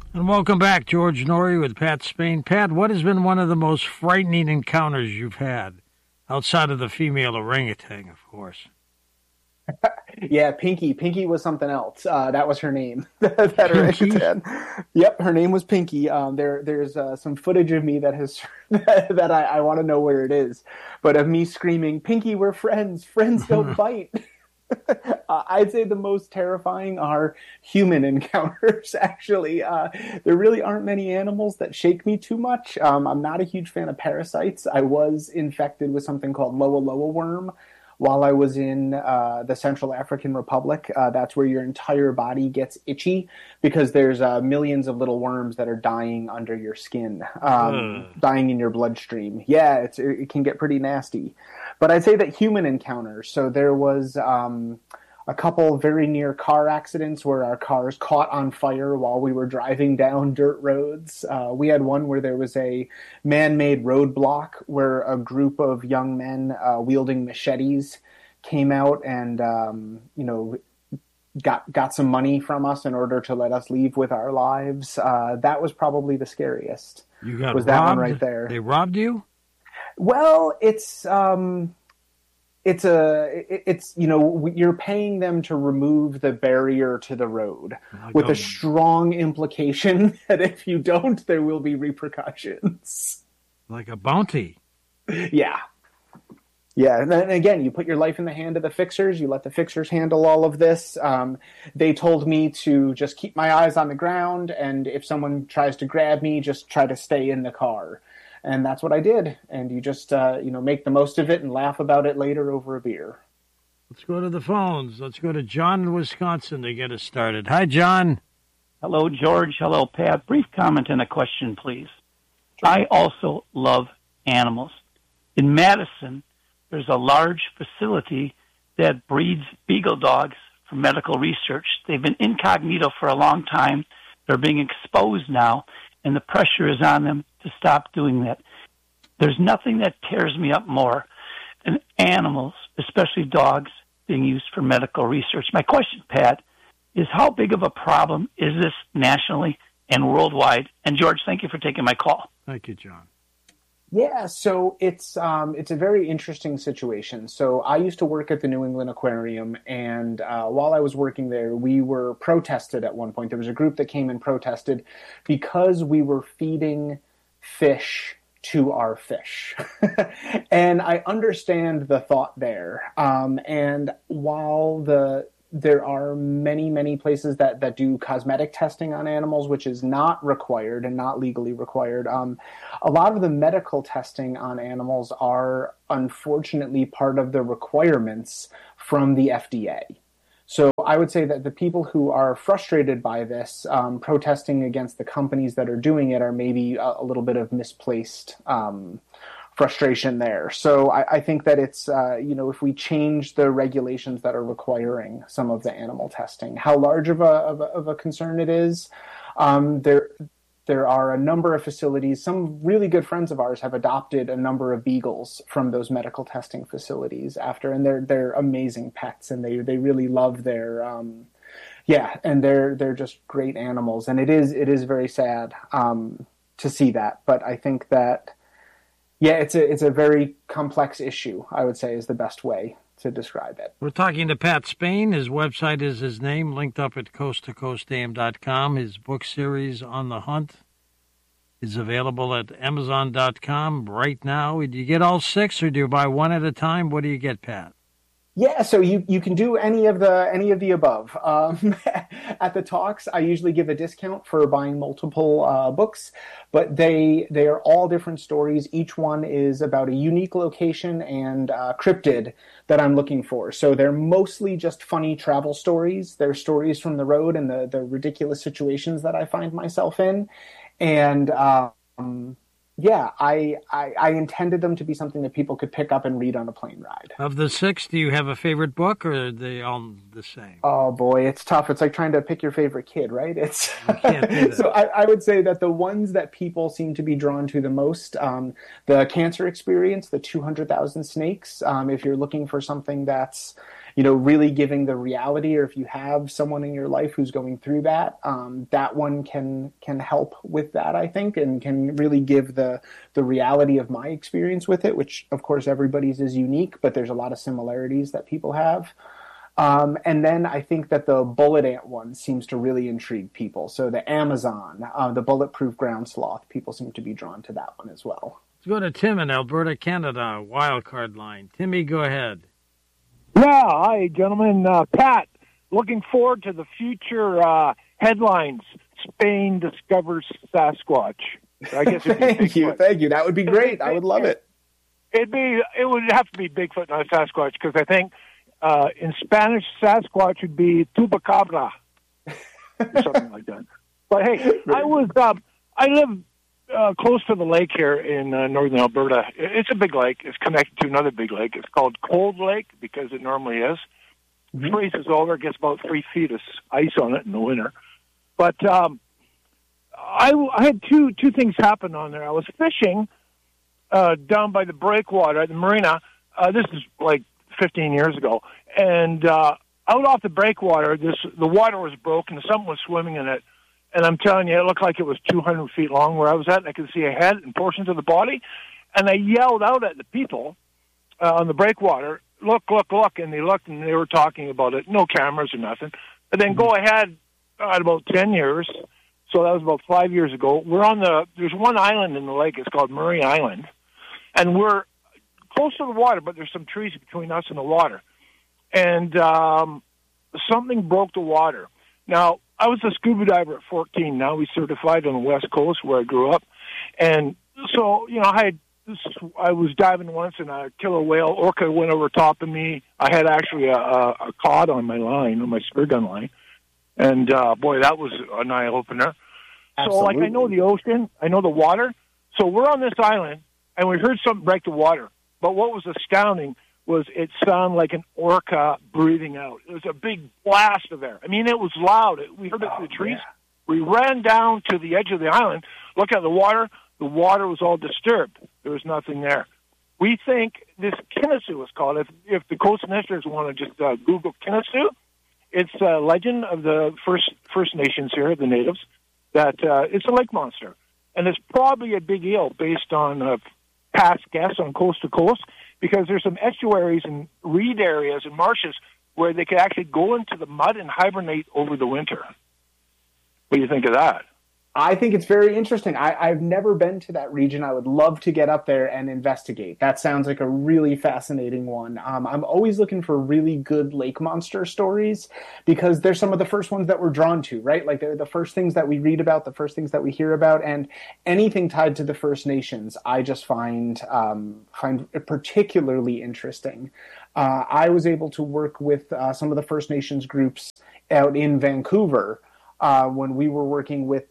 And welcome back, George Norrie with Pat Spain. Pat, what has been one of the most frightening encounters you've had, outside of the female orangutan, of course? Yeah, Pinky. Pinky was something else. That was her name. That Pinky? orangutan. Yep, her name was Pinky. There's some footage of me that has that I want to know where it is, but of me screaming, "Pinky, we're friends. Friends don't bite." I'd say the most terrifying are human encounters. Actually, there really aren't many animals that shake me too much. I'm not a huge fan of parasites. I was infected with something called Loa Loa worm while I was in the Central African Republic. That's where your entire body gets itchy because there's millions of little worms that are dying under your skin, dying in your bloodstream. Yeah, it can get pretty nasty. But I'd say that human encounters. So there was a couple very near car accidents where our cars caught on fire while we were driving down dirt roads. We had one where there was a man-made roadblock where a group of young men wielding machetes came out and got some money from us in order to let us leave with our lives. That was probably the scariest. You got was robbed? That one right there. They robbed you? Well, you're paying them to remove the barrier to the road with a strong implication that if you don't, there will be repercussions. Like a bounty. Yeah. Yeah, and then again, you put your life in the hand of the fixers. You let the fixers handle all of this. They told me to just keep my eyes on the ground, and if someone tries to grab me, just try to stay in the car. And that's what I did. And you just, make the most of it and laugh about it later over a beer. Let's go to the phones. Let's go to John in Wisconsin to get us started. Hi, John. Hello, George. Hello, Pat. Brief comment and a question, please. Sure. I also love animals. In Madison, there's a large facility that breeds beagle dogs for medical research. They've been incognito for a long time. They're being exposed now, and the pressure is on them to stop doing that. There's nothing that tears me up more than animals, especially dogs, being used for medical research. My question, Pat, is how big of a problem is this nationally and worldwide? And George, thank you for taking my call. Thank you, John. Yeah, so it's a very interesting situation. So I used to work at the New England Aquarium, and while I was working there, we were protested at one point. There was a group that came and protested because we were feeding fish to our fish. And I understand the thought there. And while there are many, many places that do cosmetic testing on animals, which is not required and not legally required. A lot of the medical testing on animals are unfortunately part of the requirements from the FDA. So I would say that the people who are frustrated by this, protesting against the companies that are doing it, are maybe a little bit of misplaced frustration there. So I think that it's, if we change the regulations that are requiring some of the animal testing, how large of a concern it is, there are a number of facilities. Some really good friends of ours have adopted a number of beagles from those medical testing facilities and they're amazing pets, and they really love their, and they're just great animals. And it is very sad, to see that. But I think that, it's a very complex issue, I would say, is the best way to describe it. We're talking to Pat Spain. His website is his name, linked up at coasttocoastam.com. His book series, On the Hunt, is available at amazon.com right now. Do you get all 6, or do you buy one at a time? What do you get, Pat? Yeah, so you can do any of the above. At the talks, I usually give a discount for buying multiple books, but they are all different stories. Each one is about a unique location and cryptid that I'm looking for. So they're mostly just funny travel stories. They're stories from the road and the ridiculous situations that I find myself in, and I intended them to be something that people could pick up and read on a plane ride. Of the 6, do you have a favorite book, or are they all the same? Oh boy, it's tough. It's like trying to pick your favorite kid, right? It's you can't do that. So I would say that the ones that people seem to be drawn to the most, the Cancer Experience, the 200,000 Snakes. If you're looking for something that's really giving the reality, or if you have someone in your life who's going through that, that one can help with that, I think, and can really give the reality of my experience with it, which of course everybody's is unique, but there's a lot of similarities that people have. And then I think that the bullet ant one seems to really intrigue people. So the Amazon, the bulletproof ground sloth, people seem to be drawn to that one as well. Let's go to Tim in Alberta, Canada, wildcard line. Timmy, go ahead. Yeah, hi, gentlemen. Pat, looking forward to the future headlines. Spain discovers Sasquatch. I guess thank you. That would be great. I would love it. It would have to be Bigfoot, not Sasquatch, because I think in Spanish, Sasquatch would be Chupacabra, or something like that. But hey, I live close to the lake here in northern Alberta. It's a big lake. It's connected to another big lake. It's called Cold Lake because it normally is. Mm-hmm. Freezes over, it gets about 3 feet of ice on it in the winter. But I had two things happen on there. I was fishing down by the breakwater at the marina. This is like 15 years ago, and out off the breakwater, the water was broken. Someone was swimming in it, and I'm telling you, it looked like it was 200 feet long where I was at, and I could see a head and portions of the body, and I yelled out at the people on the breakwater, look, and they looked, and they were talking about it, no cameras or nothing. And then go ahead at about 10 years, so that was about 5 years ago, there's one island in the lake, it's called Murray Island, and we're close to the water, but there's some trees between us and the water. And something broke the water. Now, I was a scuba diver at 14. Now we certified on the West Coast where I grew up. And so, I was diving once and a killer whale, orca went over top of me. I had actually a cod on my line, on my spear gun line. And, boy, that was an eye-opener. Absolutely. So, I know the ocean, I know the water. So we're on this island, and we heard something break the water. But what was astounding was it sounded like an orca breathing out. It was a big blast of air. I mean, it was loud. We heard it through the trees. Yeah. We ran down to the edge of the island, looked at the water. The water was all disturbed. There was nothing there. We think this Kinnasoo is called. If the Coast Ministers want to just Google Kinnasoo, it's a legend of the First Nations here, the natives, that it's a lake monster. And it's probably a big eel based on past guests on Coast to Coast, because there's some estuaries and reed areas and marshes where they could actually go into the mud and hibernate over the winter. What do you think of that? I think it's very interesting. I've never been to that region. I would love to get up there and investigate. That sounds like a really fascinating one. I'm always looking for really good lake monster stories because they're some of the first ones that we're drawn to, right? Like they're the first things that we read about, the first things that we hear about, and anything tied to the First Nations, I just find particularly interesting. I was able to work with some of the First Nations groups out in Vancouver when we were working with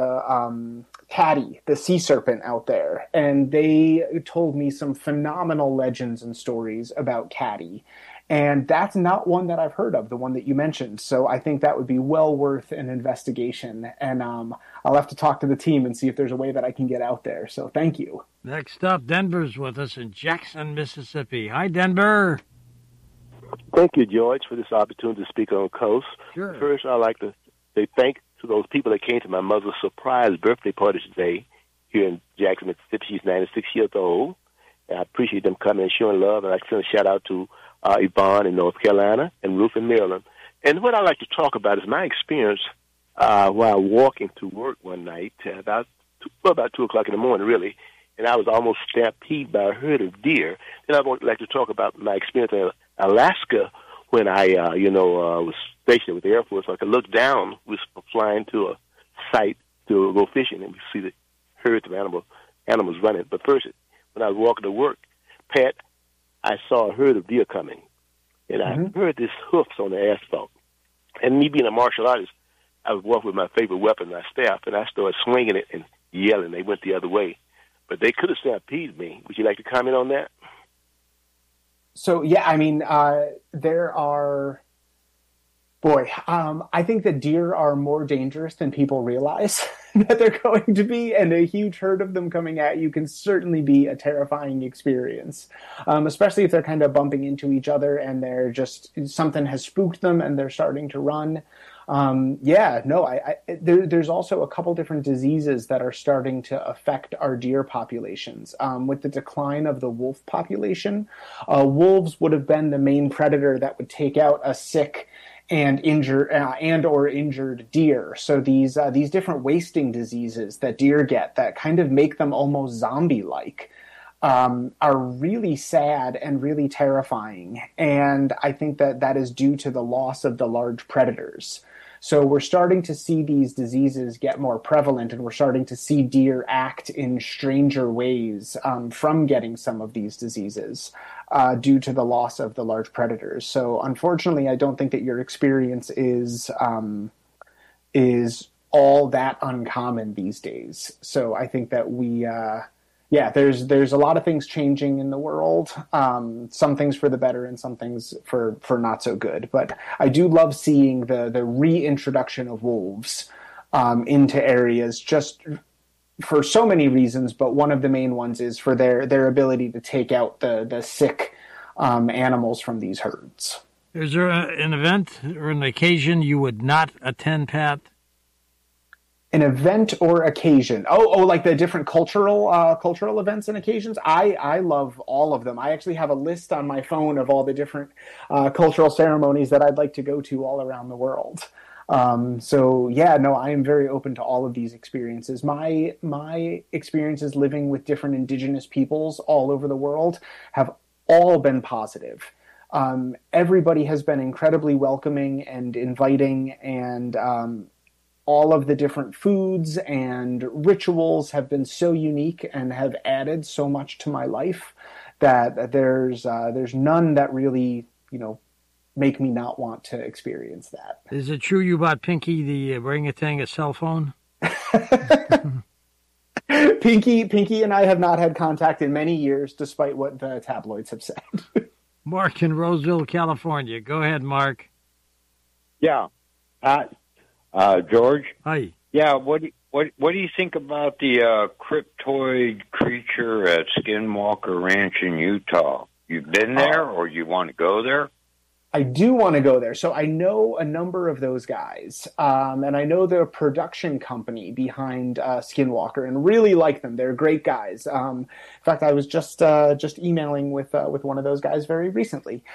the caddy, the sea serpent out there. And they told me some phenomenal legends and stories about caddy. And that's not one that I've heard of, the one that you mentioned. So I think that would be well worth an investigation. And I'll have to talk to the team and see if there's a way that I can get out there. So thank you. Next up, Denver's with us in Jackson, Mississippi. Hi, Denver. Thank you, George, for this opportunity to speak on Coast. Sure. First, I'd like to say thank to those people that came to my mother's surprise birthday party today here in Jackson, Mississippi. She's 96 years old. And I appreciate them coming and showing love. And I send a shout-out to Yvonne in North Carolina and Ruth in Maryland. And what I like to talk about is my experience while walking to work one night about 2 o'clock in the morning, really, and I was almost stampeded by a herd of deer. Then I would like to talk about my experience in Alaska when I, was stationed with the Air Force. So I could look down, we were flying to a site to go fishing, and we see the herds of animals running. But first, when I was walking to work, Pat, I saw a herd of deer coming, and I heard these hoofs on the asphalt. And me being a martial artist, I was walking with my favorite weapon, my staff, and I started swinging it and yelling. They went the other way. But they could have stampeded me. Would you like to comment on that? So, yeah, I mean, there are Boy, I think that deer are more dangerous than people realize that they're going to be, and a huge herd of them coming at you can certainly be a terrifying experience, especially if they're kind of bumping into each other and they're just, something has spooked them and they're starting to run. There's also a couple different diseases that are starting to affect our deer populations. With the decline of the wolf population, wolves would have been the main predator that would take out a sick and injured deer. So these different wasting diseases that deer get that kind of make them almost zombie-like are really sad and really terrifying. And I think that is due to the loss of the large predators. So we're starting to see these diseases get more prevalent, and we're starting to see deer act in stranger ways from getting some of these diseases due to the loss of the large predators. So unfortunately, I don't think that your experience is all that uncommon these days. So I think that there's a lot of things changing in the world. Some things for the better and some things for not so good. But I do love seeing the reintroduction of wolves into areas just for so many reasons. But one of the main ones is for their ability to take out the sick animals from these herds. Is there an event or an occasion you would not attend, Pat? An event or occasion? Oh, like the different cultural events and occasions? I love all of them. I actually have a list on my phone of all the different cultural ceremonies that I'd like to go to all around the world. I am very open to all of these experiences. My experiences living with different indigenous peoples all over the world have all been positive. Everybody has been incredibly welcoming and inviting, and all of the different foods and rituals have been so unique and have added so much to my life that there's none that really, make me not want to experience that. Is it true you bought Pinky the orangutan a cell phone? Pinky and I have not had contact in many years, despite what the tabloids have said. Mark in Roseville, California. Go ahead, Mark. Yeah. George? Hi. Yeah, what do you think about the cryptoid creature at Skinwalker Ranch in Utah? You've been there, or you want to go there? I do want to go there. So I know a number of those guys, and I know the production company behind Skinwalker, and really like them. They're great guys. In fact, I was just emailing with one of those guys very recently.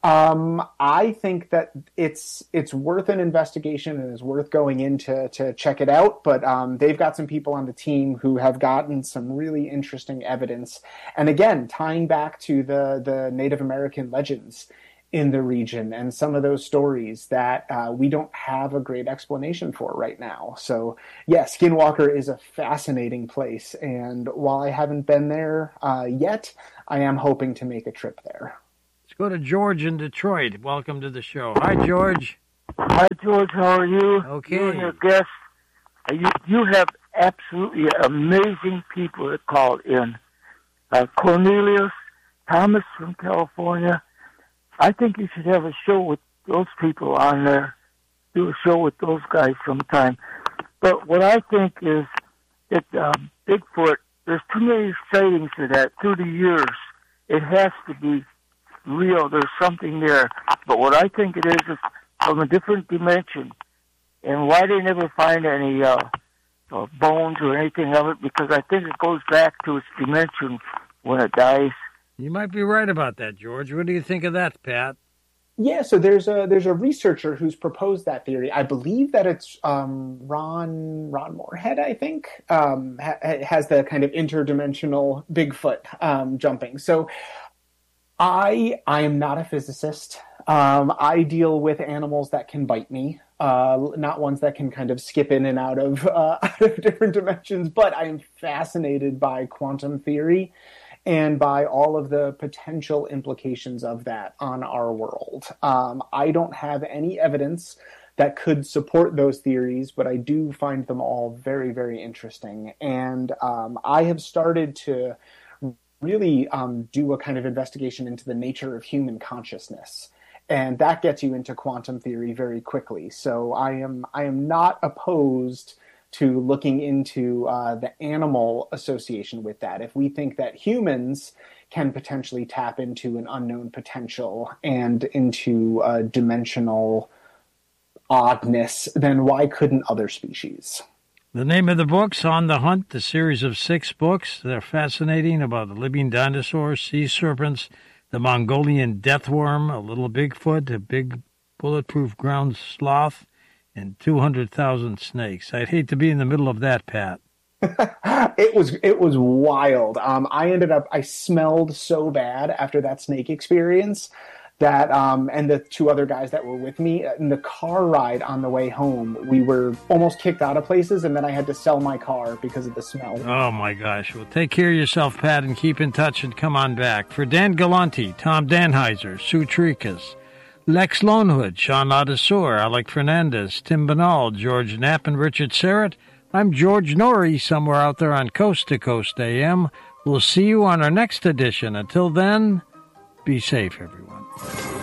I think that it's worth an investigation and is worth going in to check it out. But they've got some people on the team who have gotten some really interesting evidence, and again, tying back to the Native American legends in the region and some of those stories that we don't have a great explanation for right now. So, yeah, Skinwalker is a fascinating place. And while I haven't been there yet, I am hoping to make a trip there. Let's go to George in Detroit. Welcome to the show. Hi, George. Hi, George. How are you? Okay. You and your guests. You have absolutely amazing people that call in. Cornelius, Thomas from California. I think you should have a show with those people on there. Do a show with those guys sometime. But what I think is that Bigfoot, there's too many sightings of that through the years. It has to be real. There's something there. But what I think it is from a different dimension. And why they never find any bones or anything of it, because I think it goes back to its dimension when it dies. You might be right about that, George. What do you think of that, Pat? Yeah, so there's a researcher who's proposed that theory. I believe that it's Ron Moorhead, I think, has the kind of interdimensional Bigfoot jumping. So I am not a physicist. I deal with animals that can bite me, not ones that can kind of skip in and out of different dimensions. But I am fascinated by quantum theory and by all of the potential implications of that on our world. I don't have any evidence that could support those theories, but I do find them all very, very interesting. And I have started to really do a kind of investigation into the nature of human consciousness And that gets you into quantum theory very quickly. So I am not opposed to looking into the animal association with that. If we think that humans can potentially tap into an unknown potential and into dimensional oddness, then why couldn't other species? The name of the book's On the Hunt, the series of 6 books. They're fascinating about the living dinosaurs, sea serpents, the Mongolian deathworm, a little Bigfoot, a big bulletproof ground sloth, and 200,000 snakes. I'd hate to be in the middle of that, Pat. It was wild. I smelled so bad after that snake experience that, and the 2 other guys that were with me, in the car ride on the way home, we were almost kicked out of places, and then I had to sell my car because of the smell. Oh, my gosh. Well, take care of yourself, Pat, and keep in touch and come on back. For Dan Galanti, Tom Danheiser, Sue Tricas, Lex Lonehood, Sean Ladesseur, Alec Fernandez, Tim Banal, George Knapp, and Richard Serrett, I'm George Norrie, somewhere out there on Coast to Coast AM. We'll see you on our next edition. Until then, be safe, everyone.